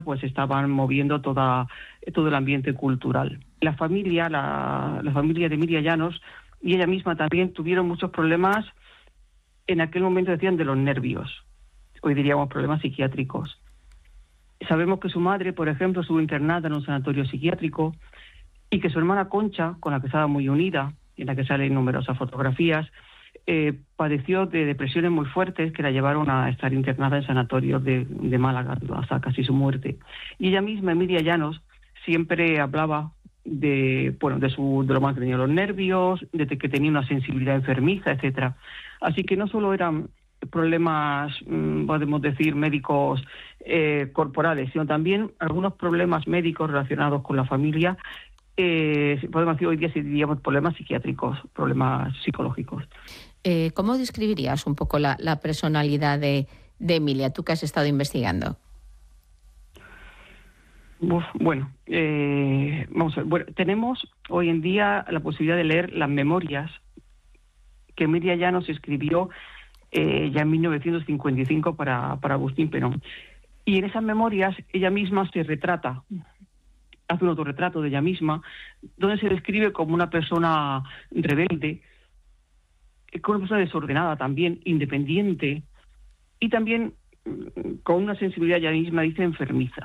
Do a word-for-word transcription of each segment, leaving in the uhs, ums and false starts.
pues estaban moviendo toda, todo el ambiente cultural. La familia, la, la familia de Emilia Llanos y ella misma también tuvieron muchos problemas, en aquel momento decían de los nervios, hoy diríamos problemas psiquiátricos. Sabemos que su madre, por ejemplo, estuvo internada en un sanatorio psiquiátrico y que su hermana Concha, con la que estaba muy unida, en la que salen numerosas fotografías, eh, padeció de depresiones muy fuertes que la llevaron a estar internada en sanatorios de, de Málaga hasta casi su muerte. Y ella misma, Emilia Llanos, siempre hablaba de, bueno, de, su, de lo mal que tenía los nervios, de que tenía una sensibilidad enfermiza, etcétera. Así que no solo eran problemas, podemos decir, médicos eh, corporales, sino también algunos problemas médicos relacionados con la familia. Eh, podemos decir hoy día, si diríamos, problemas psiquiátricos, problemas psicológicos. Eh, ¿Cómo describirías un poco la, la personalidad de, de Emilia, tú que has estado investigando? Uf, bueno, eh, vamos a ver. Bueno, tenemos hoy en día la posibilidad de leer las memorias que Emilia Llanos escribió eh, ya en mil novecientos cincuenta y cinco para, para Agustín Penón. Y en esas memorias ella misma se retrata, hace un autorretrato de ella misma, donde se describe como una persona rebelde, como una persona desordenada también, independiente, y también con una sensibilidad, ella misma dice, enfermiza.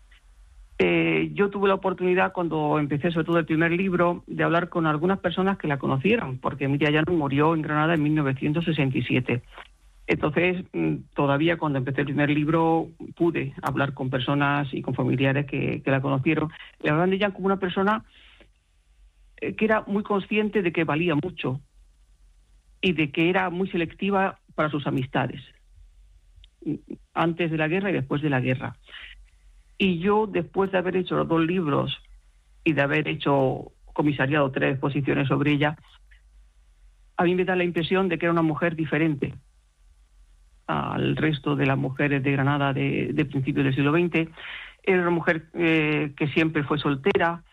Eh, yo tuve la oportunidad, cuando empecé sobre todo el primer libro, de hablar con algunas personas que la conocieron, porque Emilia Llanos murió en Granada en mil novecientos sesenta y siete. Entonces, todavía cuando empecé el primer libro, pude hablar con personas y con familiares que, que la conocieron. Le hablaban de ella como una persona que era muy consciente de que valía mucho y de que era muy selectiva para sus amistades, antes de la guerra y después de la guerra. Y yo, después de haber hecho los dos libros y de haber hecho comisariado tres exposiciones sobre ella, a mí me da la impresión de que era una mujer diferente al resto de las mujeres de Granada de, de principios del siglo veinte. Era una mujer eh, que siempre fue soltera,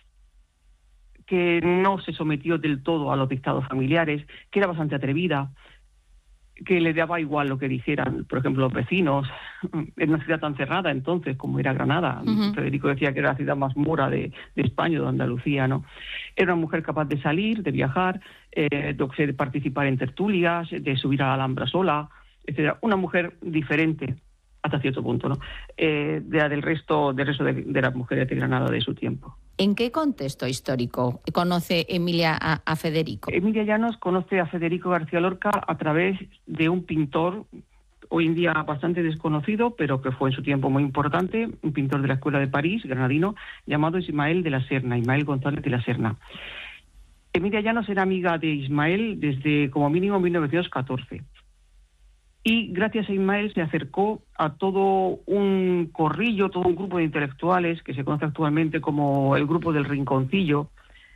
que no se sometió del todo a los dictados familiares, que era bastante atrevida, que le daba igual lo que dijeran, por ejemplo, los vecinos. En una ciudad tan cerrada entonces como era Granada. Uh-huh. Federico decía que era la ciudad más mora de, de España, de Andalucía, ¿no? Era una mujer capaz de salir, de viajar, eh, de participar en tertulias, de subir a la Alhambra sola, etcétera. Una mujer diferente hasta cierto punto, ¿no? Eh, de la del resto, del resto de, de las mujeres de Granada de su tiempo. ¿En qué contexto histórico conoce Emilia a, a Federico? Emilia Llanos conoce a Federico García Lorca a través de un pintor, hoy en día bastante desconocido, pero que fue en su tiempo muy importante, un pintor de la Escuela de París, granadino, llamado Ismael de la Serna, Ismael González de la Serna. Emilia Llanos era amiga de Ismael desde como mínimo mil novecientos catorce. Y gracias a Ismael se acercó a todo un corrillo, todo un grupo de intelectuales que se conoce actualmente como el Grupo del Rinconcillo.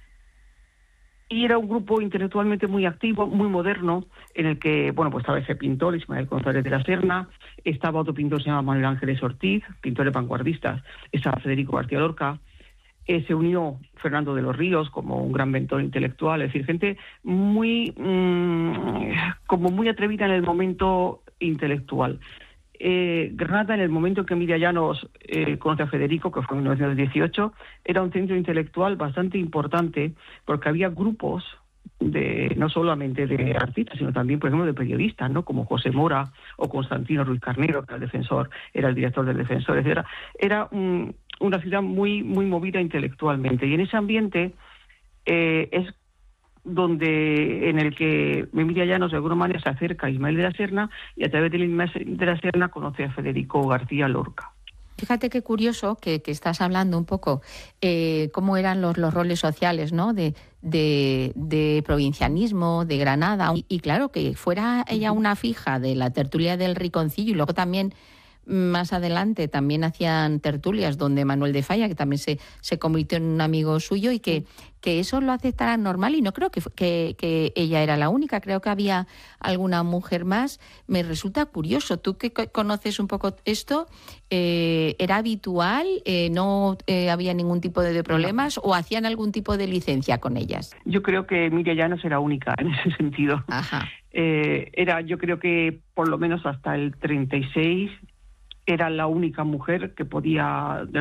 Y era un grupo intelectualmente muy activo, muy moderno, en el que, bueno, pues estaba ese pintor, Ismael González de la Serna, estaba otro pintor que se llama Manuel Ángeles Ortiz, pintores vanguardistas, estaba Federico García Lorca. Eh, se unió Fernando de los Ríos como un gran mentor intelectual, es decir, gente muy mmm, como muy atrevida en el momento intelectual. Eh, Granada, en el momento en que Emilia Llanos eh, conoce a Federico, que fue en mil novecientos dieciocho, era un centro intelectual bastante importante porque había grupos de no solamente de artistas, sino también, por ejemplo, de periodistas, ¿no? Como José Mora o Constantino Ruiz Carnero, que era el defensor, era el director del Defensor, etcétera. Era un una ciudad muy muy movida intelectualmente, y en ese ambiente eh, es donde en el que Emilia Llanos de alguna manera se acerca a Ismael de la Serna, y a través de Ismael de la Serna conoce a Federico García Lorca. Fíjate qué curioso que, que estás hablando un poco eh, cómo eran los, los roles sociales, ¿no? De, de, de provincianismo, de Granada, y, y claro, que fuera ella una fija de la tertulia del Rinconcillo, y luego también más adelante también hacían tertulias donde Manuel de Falla, que también se, se convirtió en un amigo suyo, y que, que eso lo aceptara normal. Y no creo que, que, que ella era la única, creo que había alguna mujer más. Me resulta curioso, tú que conoces un poco esto, eh, ¿era habitual? Eh, ¿No eh, había ningún tipo de, de problemas? ¿O hacían algún tipo de licencia con ellas? Yo creo que Emilia Llanos era única en ese sentido. Ajá. Eh, era, yo creo que por lo menos hasta el treinta y seis era la única mujer que podía de